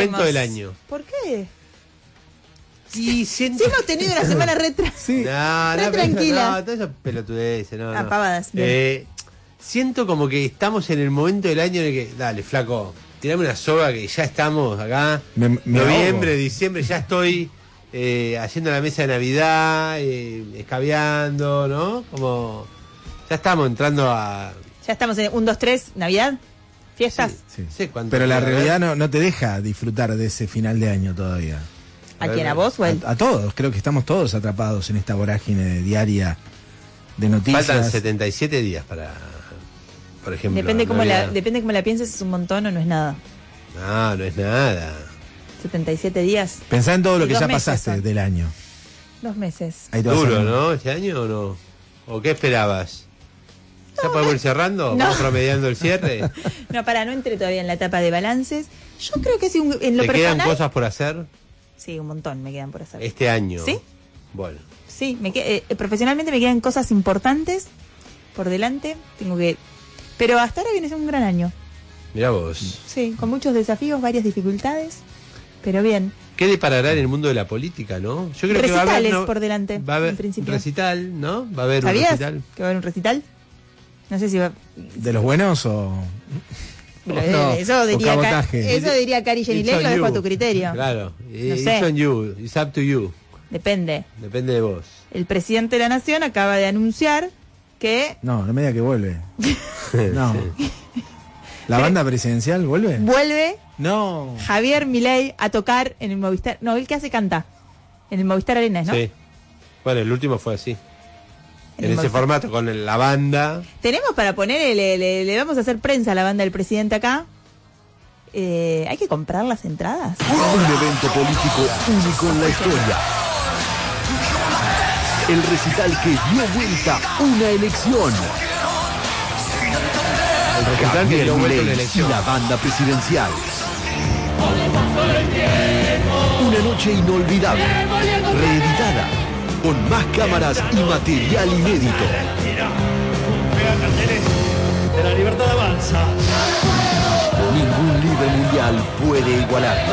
momento del año. ¿Por qué? Y Sí hemos tenido una semana re tranquila. No, todo eso pelotudeces, no. Pavadas. Siento como que estamos en el momento del año en el que, dale, flaco, tirame una soga que ya estamos acá. Noviembre, ahogo. diciembre, ya estoy haciendo la mesa de Navidad, escabeando, ¿no? Como ya estamos entrando a... Ya estamos en 1, 2, 3, Navidad, fiestas. Sí. sé cuánto Pero la puede haber. realidad no te deja disfrutar de ese final de año todavía. ¿A quién? ¿A vos o a él? A todos, creo que estamos todos atrapados en esta vorágine diaria de noticias. Faltan 77 días para, por ejemplo. Depende cómo Navidad. cómo la pienses, es un montón o no es nada. No es nada. 77 días, Pensá en todo lo Y que 2 ya meses pasaste son. del año. 2 meses. Ahí te vas Duro, a- ¿no? ¿Este año o no? ¿O qué esperabas? ¿Ya podemos ir cerrando? No. ¿Vamos promediando el cierre? No, no entré todavía en la etapa de balances. Yo creo que sí, en lo ¿Te quedan personal... cosas por hacer Sí, un montón me quedan por hacer. este año? ¿Sí? Bueno. Sí, profesionalmente me quedan cosas importantes por delante. Pero hasta ahora viene a ser un gran año. Mirá vos. Sí, con muchos desafíos, varias dificultades, pero bien. ¿Qué deparará en el mundo de la política, no? Yo creo que va a haber... Recitales por delante, Va a haber en principio. un recital, ¿no? Va a haber un ¿Sabías recital. que va a haber un recital? No sé si va... ¿De los buenos o...? No, eso o diría cabotaje. eso diría Cari It's Genilec, on lo dejo a you. tu criterio. Claro. No sé. It's on you. It's up to you. Depende. Depende de vos. El presidente de la Nación acaba de anunciar que No me diga que vuelve. No. ¿La banda presidencial vuelve? vuelve No. Javier Milei a tocar en el Movistar. No, el que hace canta. En el Movistar Arena, ¿no? Sí. Bueno, el último fue así. En En el ese Movistar. formato, con la banda. Tenemos para poner, le vamos a hacer prensa a la banda del presidente acá. ¿Hay que comprar las entradas? Un evento político único en la historia. El recital que dio vuelta una elección. El recital que Javier dio vuelta una Milei y elección. la banda presidencial. Una noche inolvidable, reeditada, con más cámaras y material inédito. De la libertad avanza. Ningún líder mundial puede igualarlo.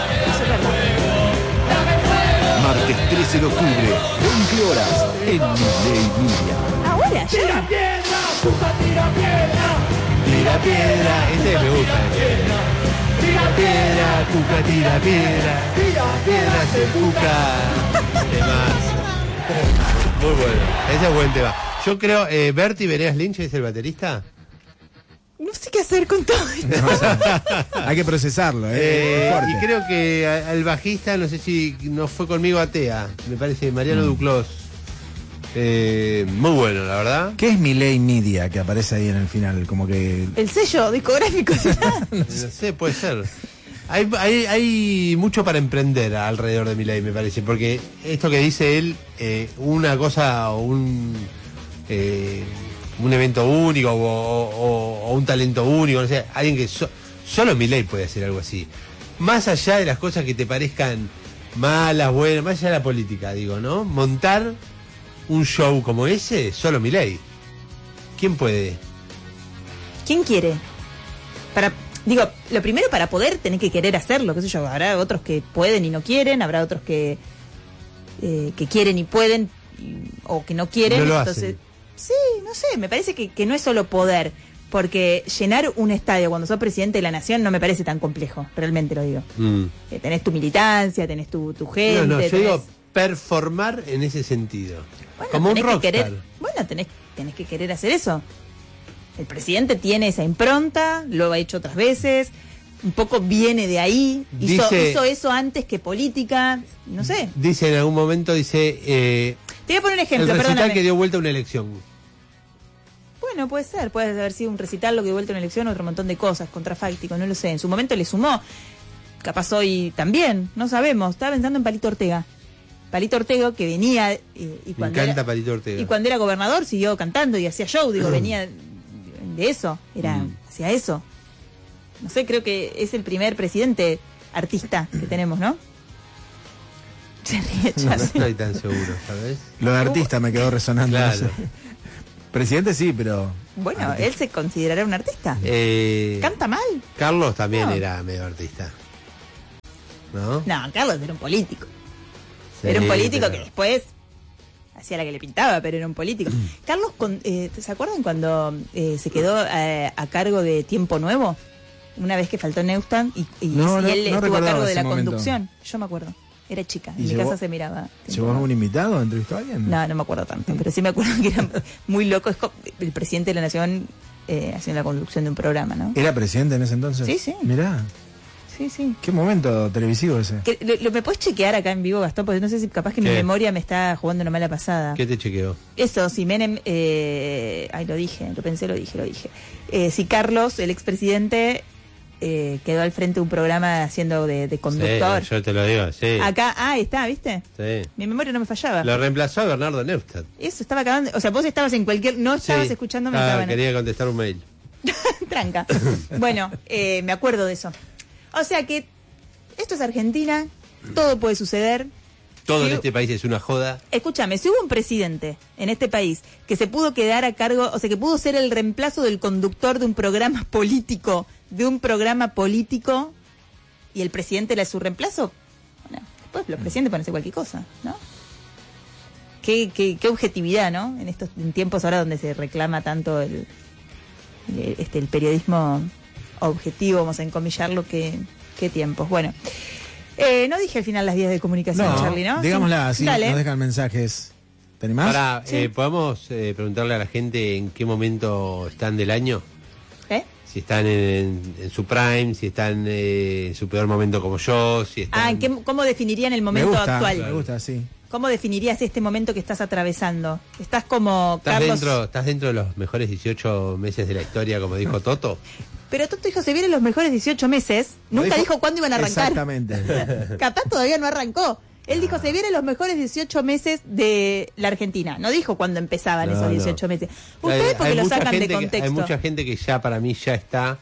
Martes 13 de octubre, 20 horas, en Milei Media. Ahora, ya. Tira piedra. Este me gusta. Tira piedra, cuca, tira piedra. Tira piedra, se cuca. Temazo. Muy bueno. Ese es buen tema. Yo creo, Berti Venegas Lynch es el baterista. No sé qué hacer con todo esto. Hay que procesarlo, fuerte. Y creo que al bajista, no sé si no fue conmigo Atea, me parece Mariano Duclos. Muy bueno, la verdad. ¿Qué es Milei Media que aparece ahí en el final? Como que... El sello discográfico. No sé, puede ser. Hay mucho para emprender alrededor de Milei, me parece, porque esto que dice él, una cosa o un evento único o un talento único, no sé, alguien que solo Milei puede hacer algo así. Más allá de las cosas que te parezcan malas, buenas, más allá de la política, digo, ¿no? Montar un show como ese, solo Milei. ¿Quién puede? ¿Quién quiere? Lo primero, para poder tenés que querer hacerlo, qué sé yo, habrá otros que pueden y no quieren, habrá otros que quieren y pueden, o que no quieren, No lo entonces hacen. sí, no sé, me parece que no es solo poder, porque llenar un estadio cuando sos presidente de la nación no me parece tan complejo, realmente lo digo. Tenés tu militancia, tenés tu gente. No, yo tenés... digo performar en ese sentido. Bueno, como un tenés que rockstar. querer, bueno, tenés que querer hacer eso. El presidente tiene esa impronta, lo ha hecho otras veces, un poco viene de ahí, hizo eso antes que política, no sé. Dice en algún momento, dice... Te voy a poner un el ejemplo, recital perdóname. que dio vuelta a una elección. Bueno, puede ser, puede haber sido un recital, lo que dio vuelta a una elección, otro montón de cosas, contrafáctico, no lo sé. En su momento le sumó, capaz hoy también, no sabemos. Estaba pensando en Palito Ortega. Palito Ortega, que venía y Me cuando encanta era, Palito Ortega. y cuando era gobernador siguió cantando y hacía show, digo, venía de eso, hacia eso. No sé, creo que es el primer presidente artista que tenemos, ¿no? Se ríe, No, ya no sé. estoy tan seguro, ¿sabes? Lo de artista me quedó resonando. Claro. No sé. Presidente sí, pero... Bueno, él se considerará un artista. Eh, ¿Canta mal? Carlos también No. era medio artista. ¿no? No, Carlos era un político. Sí, Era un político pero- que después hacía la que le pintaba, pero era un político. Carlos, ¿se acuerdan cuando se quedó a cargo de Tiempo Nuevo? Una vez que faltó Neustadt y No, él estuvo a recordaba cargo de ese la momento. conducción. Yo me acuerdo. Era chica. ¿Y En mi llegó- casa se miraba. ¿Llegó a un invitado? ¿Entrevistó a alguien? No, no me acuerdo tanto, pero sí me acuerdo que era muy loco. Es el presidente de la Nación haciendo la conducción de un programa, ¿no? ¿Era presidente en ese entonces? Sí, sí. Mirá, Sí, sí. qué momento televisivo ese. ¿Me puedes chequear acá en vivo, Gastón? Porque no sé si capaz que mi ¿Qué? memoria me está jugando una mala pasada. ¿Qué te chequeó? Eso, si Menem... ay, lo dije. Si Carlos, el expresidente, quedó al frente de un programa haciendo de conductor. Sí, yo te lo digo, sí. Acá, está, ¿viste? Sí. Mi memoria no me fallaba. Lo reemplazó a Bernardo Neustadt. Eso, estaba acabando... O sea, vos estabas en cualquier... No estabas Sí. escuchándome. Ah, estaban- quería contestar un mail. Tranca. Bueno, me acuerdo de eso. O sea que esto es Argentina, todo puede suceder. Todo Sí. en este país es una joda. Escúchame, si hubo un presidente en este país que se pudo quedar a cargo, o sea, que pudo ser el reemplazo del conductor de un programa político, y el presidente era su reemplazo, bueno, después los presidentes pueden hacer cualquier cosa, ¿no? Qué objetividad, ¿no? En tiempos ahora donde se reclama tanto el periodismo objetivo, vamos a encomillarlo, qué tiempos. Bueno, no dije al final las vías de comunicación, Charlie, ¿no? digámosla, Sí. así Dale. nos dejan mensajes. ¿Te animás? Ahora, Sí. ¿podemos preguntarle a la gente en qué momento están del año? ¿Eh? Si están en su prime, si están en su peor momento como yo, si están... ¿Cómo definirían el me momento gusta, actual? me gusta, sí. ¿Cómo definirías este momento que estás atravesando? ¿Estás como ¿Estás Carlos? dentro de los mejores 18 meses de la historia, como dijo Toto? Pero Toto dijo, se vienen los mejores 18 meses. Nunca dijo cuándo iban a arrancar. Exactamente. Capaz todavía no arrancó. Él dijo, se vienen los mejores 18 meses de la Argentina. No dijo cuándo empezaban No, esos no. 18 meses. Ustedes porque Hay lo mucha sacan de gente contexto. hay mucha gente que ya para mí ya está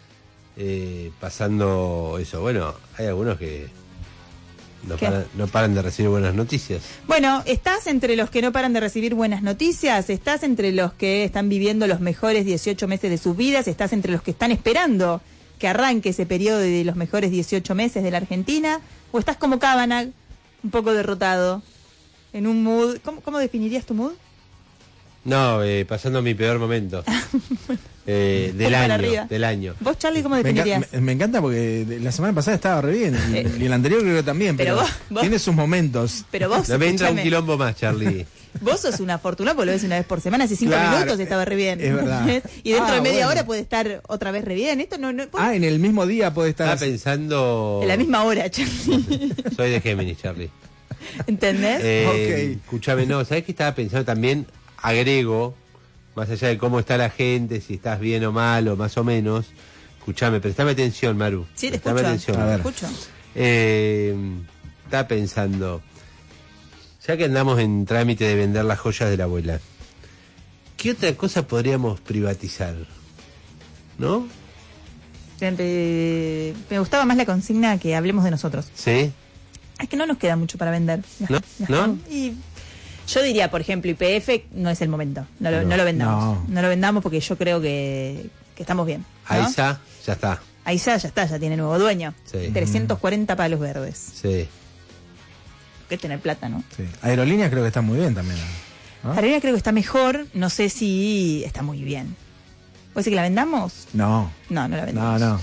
pasando eso. Bueno, hay algunos que ¿Qué? no paran de recibir buenas noticias. Bueno, ¿estás entre los que no paran de recibir buenas noticias? ¿Estás entre los que están viviendo los mejores 18 meses de sus vidas? ¿Estás entre los que están esperando que arranque ese periodo de los mejores 18 meses de la Argentina? ¿O estás como Cavanagh, un poco derrotado, en un mood? ¿Cómo definirías tu mood? No, pasando mi peor momento. Del para arriba. año. ¿Vos, Charlie, cómo Me, definirías? me encanta porque la semana pasada estaba re bien y el anterior creo que también, pero pero, vos- tiene sus momentos. Pero vos, No me entra un escúchame, quilombo más, Charlie. vos sos una afortunada porque lo ves una vez por semana, hace 5 Claro, minutos estaba re bien. es verdad. Y dentro de media bueno. hora puede estar otra vez re bien. Esto no Ah, en el mismo día puede estar. Estaba pensando... en la misma hora, Charlie. Soy de Géminis, Charlie. ¿Entendés? Ok. Escúchame, no, ¿sabés qué estaba pensando también? Agrego, más allá de cómo está la gente, si estás bien o mal o más o menos. Escúchame, prestame atención, Maru. Sí, te prestame escucho. atención. A Te ver. escucho. Estaba pensando, ya que andamos en trámite de vender las joyas de la abuela, ¿qué otra cosa podríamos privatizar? ¿No? Me gustaba más la consigna que hablemos de nosotros. ¿Sí? Es que no nos queda mucho para vender. ¿No? ¿No? Y yo diría, por ejemplo, IPF no es el momento. No lo vendamos. No. No lo vendamos porque yo creo que estamos bien. ¿no? Aiza, ya está. Aiza ya está, ya tiene nuevo dueño. Sí. 340 palos verdes. Sí. Que tener plata, ¿no? Sí. Aerolíneas creo que está muy bien también. ¿no? Arena creo que está mejor, no sé si está muy bien. ¿Puede ser que la vendamos? No. No, no la vendamos. No.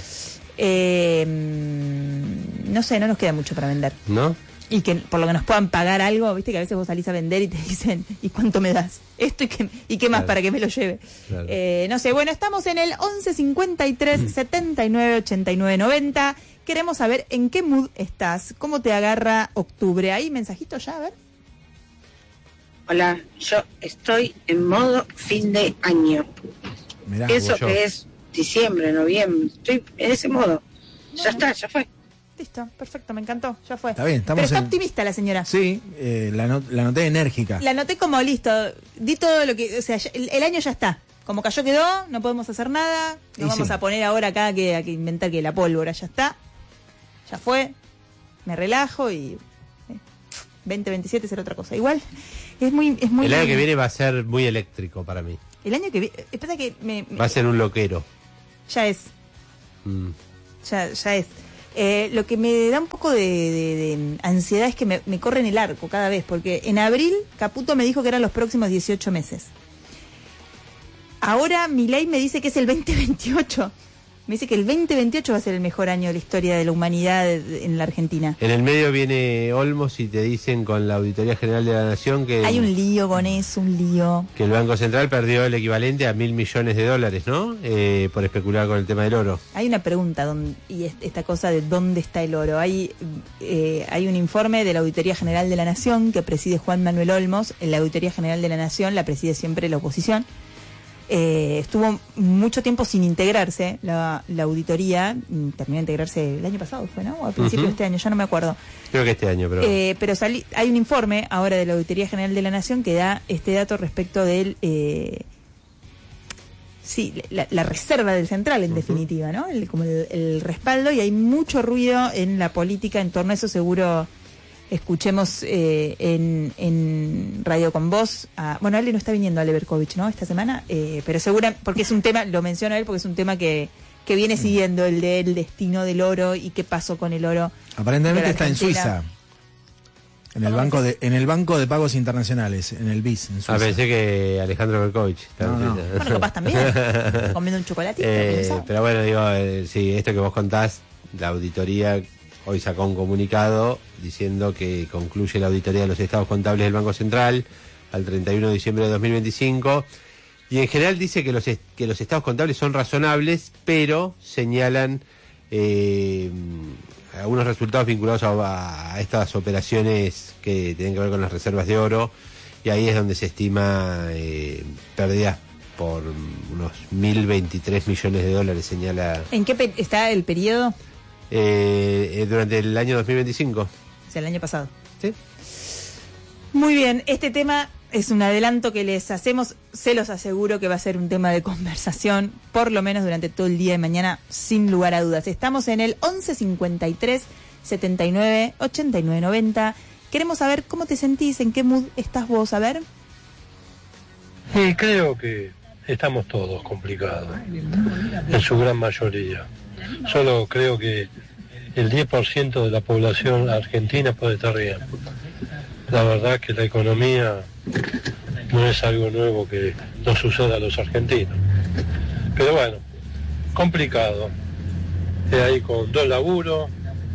No sé, no nos queda mucho para vender. ¿No? Y que por lo que nos puedan pagar algo, viste que a veces vos salís a vender y te dicen, ¿y cuánto me das? Esto y qué más Claro. para que me lo lleve. Claro. No sé, bueno, estamos en el 11 53 79 89 90. Queremos saber en qué mood estás, cómo te agarra octubre. ¿Hay mensajito ya? A ver. Hola, yo estoy en modo fin de año. Mirá. Eso yo. que es diciembre, noviembre, estoy en ese modo. Ya está, ya fue. Listo, perfecto, me encantó, ya fue. Está bien, estamos Pero está en- optimista la señora. Sí, la noté enérgica. La noté como listo, di todo lo que, o sea, el año ya está. Como cayó quedó, no podemos hacer nada, Y no vamos sí. a poner ahora acá a que inventar que la pólvora ya está. Ya fue, me relajo y 2027 será otra cosa. Igual, es muy... El año que viene va a ser muy eléctrico para mí. El año que viene, espera que Va a ser un loquero. ya es, Mm. ya es. Lo que me da un poco de ansiedad es que me corren el arco cada vez, porque en abril Caputo me dijo que eran los próximos 18 meses. Ahora Milei me dice que es el 2028. Me dice que el 2028 va a ser el mejor año de la historia de la humanidad en la Argentina. En el medio viene Olmos y te dicen con la Auditoría General de la Nación que... Hay un lío con eso, un lío. Que el Banco Central perdió el equivalente a $1.000 millones, ¿no? Por especular con el tema del oro. Hay una pregunta, y esta cosa de dónde está el oro. Hay un informe de la Auditoría General de la Nación que preside Juan Manuel Olmos. En la Auditoría General de la Nación la preside siempre la oposición. Estuvo mucho tiempo sin integrarse la auditoría, terminó de integrarse el año pasado, ¿fue, no? O al principio de este año, ya no me acuerdo. Creo que este año, pero... hay un informe ahora de la Auditoría General de la Nación que da este dato respecto del... la reserva del central, en definitiva, ¿no? Como el respaldo, y hay mucho ruido en la política en torno a eso. Seguro escuchemos en Radio con Vos. Bueno, él no está viniendo a Leverkovich, ¿no? Esta semana, pero segura, porque es un tema, lo menciona él, porque es un tema que viene siguiendo el destino del oro y qué pasó con el oro. Aparentemente está en Suiza. En el banco de pagos internacionales, en el BIS, en Suiza. Pensé que Alejandro Berkovich estaba no. Bueno, capaz también, comiendo un chocolatito. Pero bueno, digo, sí, esto que vos contás, la auditoría hoy sacó un comunicado diciendo que concluye la auditoría de los estados contables del Banco Central al 31 de diciembre de 2025, y en general dice que los estados contables son razonables, pero señalan algunos resultados vinculados a estas operaciones que tienen que ver con las reservas de oro, y ahí es donde se estima pérdidas por unos 1.023 millones de dólares, señala. ¿En qué está el periodo? Durante el año 2025. O sea, el año pasado. Sí. Muy bien, este tema es un adelanto que les hacemos. Se los aseguro que va a ser un tema de conversación, por lo menos durante todo el día de mañana, sin lugar a dudas. Estamos en el 11 53 79 89 90. Queremos saber cómo te sentís, en qué mood estás vos, a ver. Y creo que estamos todos complicados, en su gran mayoría. Solo creo que el 10% de la población argentina puede estar bien. La verdad que la economía no es algo nuevo que nos suceda a los argentinos. Pero bueno, complicado. Ahí con 2 laburos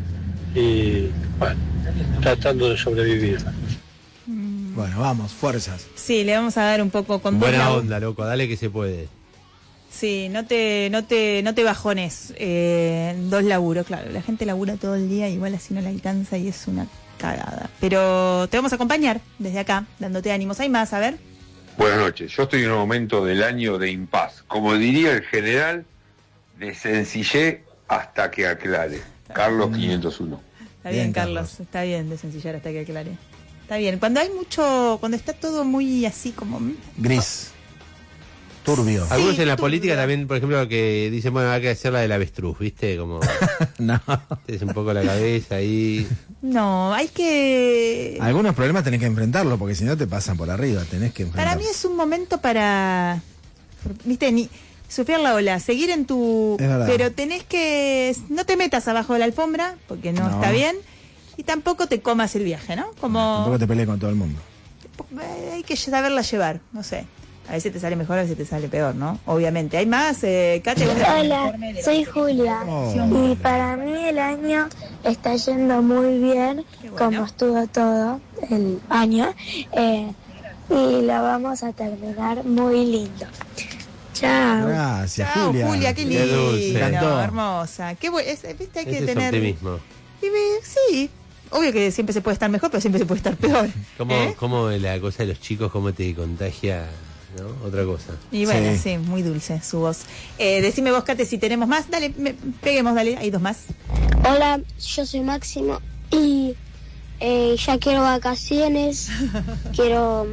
y bueno, tratando de sobrevivir. Bueno, vamos, fuerzas. Sí, le vamos a dar un poco con buena onda, loco, dale que se puede. Sí, no te bajones. 2 laburos, claro. La gente labura todo el día, igual así no le alcanza y es una cagada. Pero te vamos a acompañar desde acá, dándote ánimos. Hay más, a ver. Buenas noches. Yo estoy en un momento del año de impas. Como diría el general, de sencillez hasta que aclare. Carlos 501. Está bien, Carlos. Está bien de sencillar hasta que aclare. Está bien. Cuando está todo muy así como... Gris. Turbio. Algunos en la turbio. Política también, por ejemplo, que dicen, bueno, hay que hacer la del avestruz, ¿viste? Como... No. Es un poco la cabeza ahí. No, hay que... Algunos problemas tenés que enfrentarlos, porque si no te pasan por arriba, tenés que enfrentarlos. Para mí es un momento para... ¿Viste? Surfear la ola, seguir en tu... Pero tenés que... No te metas abajo de la alfombra, porque no está bien, y tampoco te comas el viaje, ¿no? Tampoco te pelees con todo el mundo. Hay que saberla llevar, no sé. A veces te sale mejor, a veces te sale peor, ¿no? Obviamente. ¿Hay más? Kate, hola, soy Julia. Y para mí el año está yendo muy bien, como estuvo todo el año. Y lo vamos a terminar muy lindo. Chao. Gracias, Chao, Julia. Julia, qué Qué lindo, dulce. hermosa. Qué ¿viste? Hay que Ese tener... es optimismo. Sí, obvio que siempre se puede estar mejor, pero siempre se puede estar peor. ¿Cómo la cosa de los chicos, cómo te contagia, ¿no? Otra cosa. Y bueno, sí, muy dulce su voz. Decime vos, Kate, si tenemos más. Dale, peguemos, dale, hay 2 más. Hola, yo soy Máximo y ya quiero vacaciones, quiero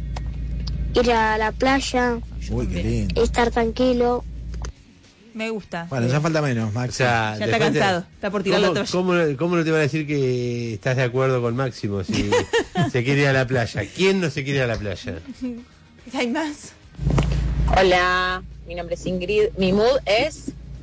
ir a la playa, Uy, qué lindo. estar tranquilo. Me gusta. Bueno, ya falta menos, Max. O sea, Ya está cansado, está por tirar la toalla. ¿Cómo no te van a decir que estás de acuerdo con Máximo si se quiere ir a la playa? ¿Quién no se quiere ir a la playa? ¿Hay más? Hola, mi nombre es Ingrid. Mi mood es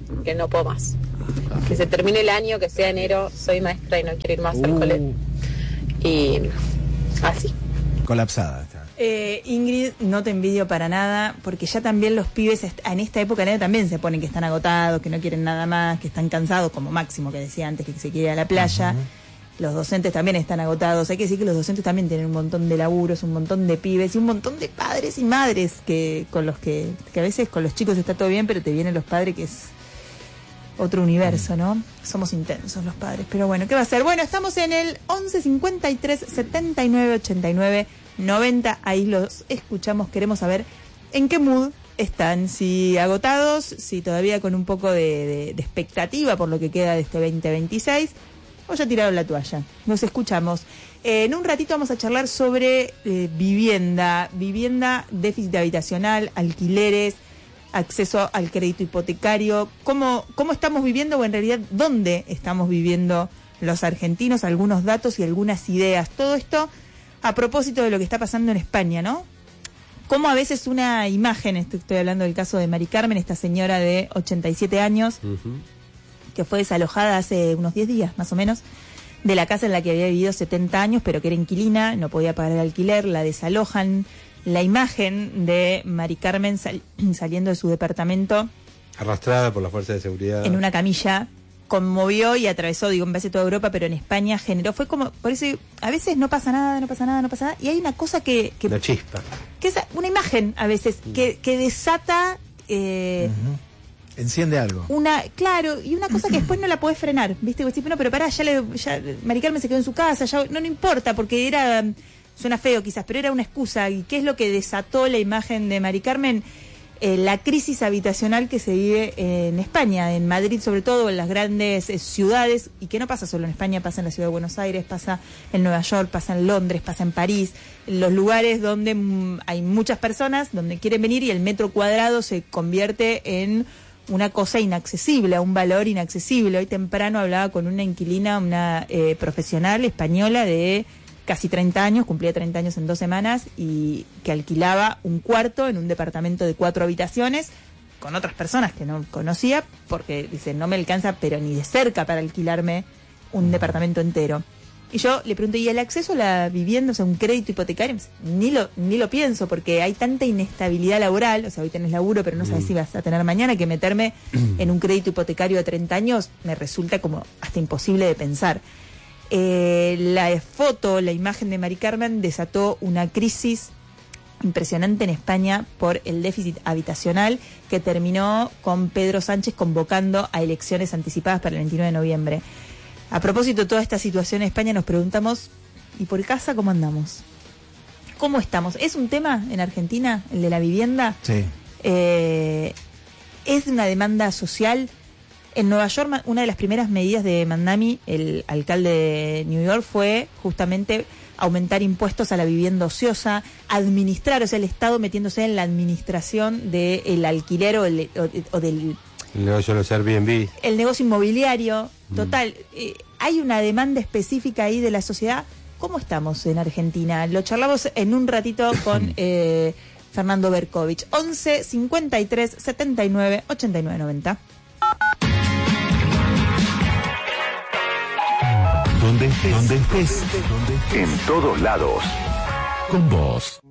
que no puedo más. Que se termine el año, que sea enero, soy maestra y no quiero ir más al colegio. Y así. Colapsada está. Ingrid, no te envidio para nada, porque ya también los pibes en esta época también se ponen que están agotados, que no quieren nada más, que están cansados, como Máximo que decía antes que se quiere ir a la playa. Los docentes también están agotados. Hay que decir que los docentes también tienen un montón de laburos, un montón de pibes y un montón de padres y madres que con los que a veces con los chicos está todo bien, pero te vienen los padres que es otro universo, ¿no? Somos intensos los padres, pero bueno, ¿qué va a ser? Bueno, estamos en el 11 53 79 89 90, ahí los escuchamos, queremos saber en qué mood están, si agotados, si todavía con un poco de expectativa por lo que queda de este 2026, o ya tiraron la toalla. Nos escuchamos. En un ratito vamos a charlar sobre vivienda, déficit habitacional, alquileres, acceso al crédito hipotecario, cómo estamos viviendo, o en realidad dónde estamos viviendo los argentinos, algunos datos y algunas ideas. Todo esto a propósito de lo que está pasando en España, ¿no? Cómo a veces una imagen, estoy hablando del caso de Mari Carmen, esta señora de 87 años, que fue desalojada hace unos 10 días, más o menos, de la casa en la que había vivido 70 años, pero que era inquilina, no podía pagar el alquiler, la desalojan. La imagen de Mari Carmen saliendo de su departamento, arrastrada por la fuerza de seguridad, en una camilla, conmovió y atravesó, digo, en base a toda Europa, pero en España generó, fue como, por eso a veces no pasa nada, y hay una cosa que una chispa, que es una imagen a veces, que desata, enciende algo. Claro, y una cosa que después no la podés frenar, ¿viste? Decís, no, pero pará, ya Mari Carmen se quedó en su casa, ya no importa, porque suena feo quizás, pero era una excusa. ¿Y qué es lo que desató la imagen de Mari Carmen? La crisis habitacional que se vive en España, en Madrid sobre todo, en las grandes ciudades, y que no pasa solo en España, pasa en la ciudad de Buenos Aires, pasa en Nueva York, pasa en Londres, pasa en París, en los lugares donde hay muchas personas, donde quieren venir y el metro cuadrado se convierte en una cosa inaccesible, a un valor inaccesible. Hoy temprano hablaba con una inquilina, una profesional española de casi 30 años, cumplía 30 años en 2 semanas, y que alquilaba un cuarto en un departamento de 4 habitaciones con otras personas que no conocía, porque dice, no me alcanza pero ni de cerca para alquilarme un departamento entero. Y yo le pregunto, ¿y el acceso a la vivienda, o sea, un crédito hipotecario? Ni lo pienso, porque hay tanta inestabilidad laboral, o sea, hoy tenés laburo, pero no sabes si vas a tener mañana, que meterme en un crédito hipotecario de 30 años me resulta como hasta imposible de pensar. La imagen de Mari Carmen desató una crisis impresionante en España por el déficit habitacional, que terminó con Pedro Sánchez convocando a elecciones anticipadas para el 29 de noviembre. A propósito de toda esta situación en España, nos preguntamos, ¿y por casa cómo andamos? ¿Cómo estamos? ¿Es un tema en Argentina, el de la vivienda? Sí. ¿Es una demanda social? En Nueva York, una de las primeras medidas de Mandami, el alcalde de New York, fue justamente aumentar impuestos a la vivienda ociosa, administrar, o sea, el Estado metiéndose en la administración del alquiler o del el negocio de los Airbnb, el negocio inmobiliario. Total, hay una demanda específica ahí de la sociedad. ¿Cómo estamos en Argentina? Lo charlamos en un ratito con Fernando Berkovich. 11 53 79 89 90. Donde estés, en todos lados, con vos.